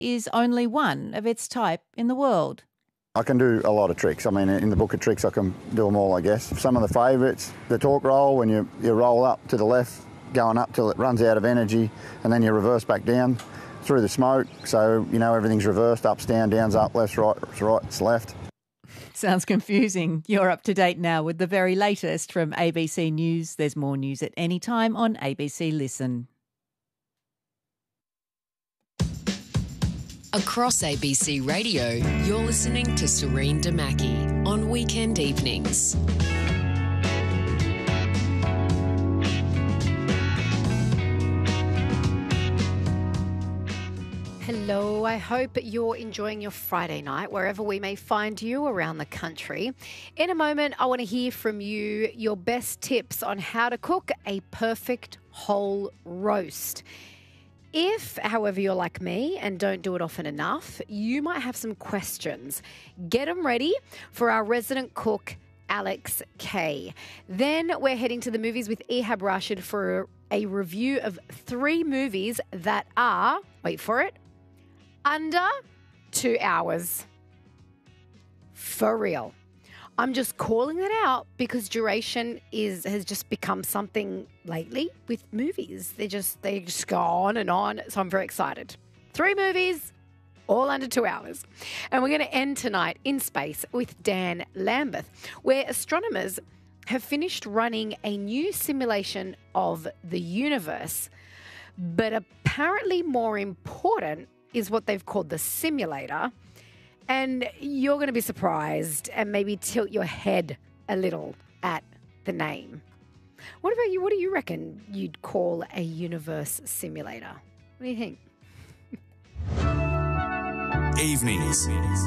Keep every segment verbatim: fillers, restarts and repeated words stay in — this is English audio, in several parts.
is only one of its type in the world. I can do a lot of tricks. I mean, in the book of tricks, I can do them all, I guess. Some of the favourites, the torque roll, when you, you roll up to the left, going up till it runs out of energy, and then you reverse back down through the smoke. So, you know, everything's reversed, ups, down, downs, up, left, right, right, it's left. Sounds confusing. You're up to date now with the very latest from A B C News. There's more news at any time on A B C Listen. Across A B C Radio, you're listening to Serene Damaki on weekend evenings. Hello, I hope you're enjoying your Friday night wherever we may find you around the country. In a moment, I want to hear from you your best tips on how to cook a perfect whole roast. If, however, you're like me and don't do it often enough, you might have some questions. Get them ready for our resident cook, Alex Kay. Then we're heading to the movies with Ehab Rashid for a review of three movies that are, wait for it, under two hours. For real. I'm just calling that out because duration is has just become something lately with movies. They just they just go on and on. So I'm very excited. Three movies, all under two hours. And we're going to end tonight in space with Dan Lambeth, where astronomers have finished running a new simulation of the universe. But apparently more important is what they've called the simulator. And you're going to be surprised and maybe tilt your head a little at the name. What about you? What do you reckon you'd call a universe simulator? What do you think? Evenings.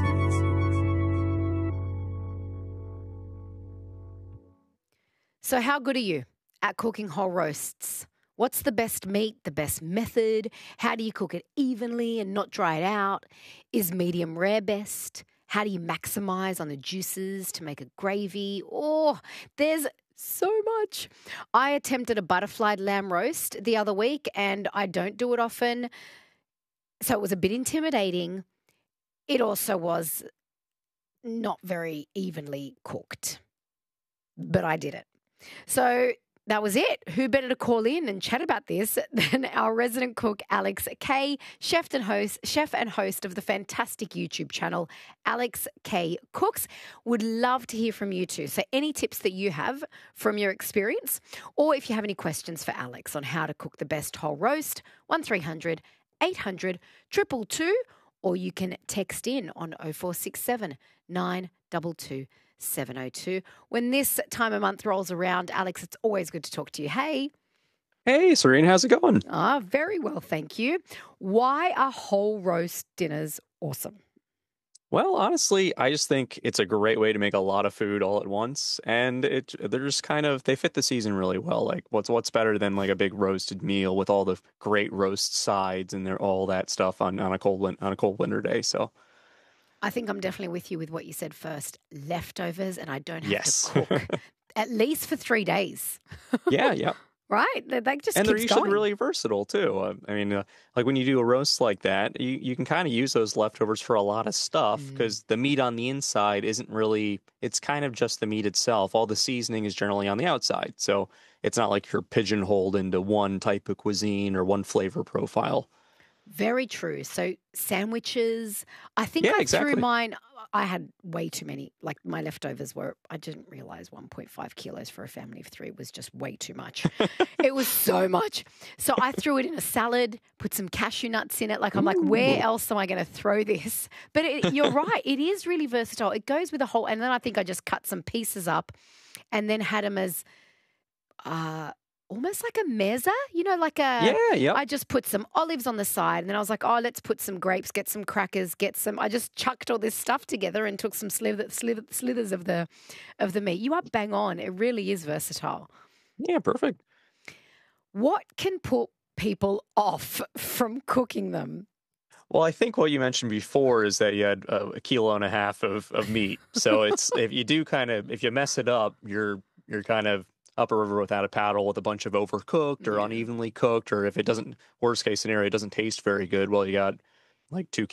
So how good are you at cooking whole roasts? What's the best meat, the best method? How do you cook it evenly and not dry it out? Is medium rare best? How do you maximize on the juices to make a gravy? Oh, there's so much. I attempted a butterfly lamb roast the other week and I don't do it often. So it was a bit intimidating. It also was not very evenly cooked, but I did it. So that was it. Who better to call in and chat about this than our resident cook, Alex Kay, chef and host, chef and host of the fantastic YouTube channel, Alex Kay Cooks. Would love to hear from you too. So any tips that you have from your experience, or if you have any questions for Alex on how to cook the best whole roast, one three hundred eight hundred two two two, or you can text in on oh four six seven nine two two seven oh two. When this time of month rolls around, Alex, it's always good to talk to you. Hey. Hey, Serene, how's it going? Ah, very well, thank you. Why are whole roast dinners awesome? Well, honestly, I just think it's a great way to make a lot of food all at once, and it they're just kind of they fit the season really well. Like, what's what's better than like a big roasted meal with all the great roast sides and they're all that stuff on, on a cold win- on a cold winter day. So. I think I'm definitely with you with what you said first. Leftovers, and I don't have yes. to cook at least for three days. yeah, yeah. Right? That, that just and they're keeps usually going. really versatile too. Uh, I mean, uh, like when you do a roast like that, you, you can kind of use those leftovers for a lot of stuff because mm. the meat on the inside isn't really, it's kind of just the meat itself. All the seasoning is generally on the outside. So it's not like you're pigeonholed into one type of cuisine or one flavor profile. Very true. So sandwiches, I think yeah, I exactly. threw mine, I had way too many, like my leftovers were, I didn't realize one point five kilos for a family of three was just way too much. It was so much. So I threw it in a salad, put some cashew nuts in it. Like I'm Ooh. like, where else am I going to throw this? But it, you're right. It is really versatile. It goes with a whole, and then I think I just cut some pieces up and then had them as, uh, almost like a mezza, you know, like a, yeah, yeah. I just put some olives on the side and then I was like, oh, let's put some grapes, get some crackers, get some, I just chucked all this stuff together and took some slither, slither, slithers of the, of the meat. You are bang on. It really is versatile. Yeah, perfect. What can put people off from cooking them? Well, I think what you mentioned before is that you had a, a kilo and a half of, of meat. So it's, if you do kind of, if you mess it up, you're, you're kind of, up a river without a paddle with a bunch of overcooked or yeah. unevenly cooked, or if it doesn't, worst case scenario, it doesn't taste very good. Well, you got like two